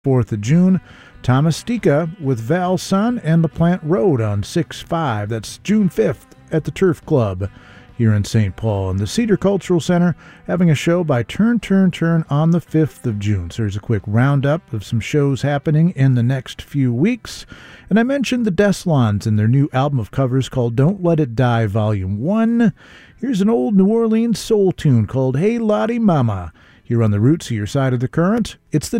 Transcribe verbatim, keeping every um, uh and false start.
fourth of June. Thomas Stika with Val Sun and the Plant Road on six five. That's June fifth at the Turf Club here in Saint Paul. And the Cedar Cultural Center having a show by Turn, Turn, Turn on the fifth of June. So here's a quick roundup of some shows happening in the next few weeks. And I mentioned the Deslons and their new album of covers called Don't Let It Die Volume one. Here's an old New Orleans soul tune called Hey Lottie Mama. Here on the Roots of Your Side of the Current, it's the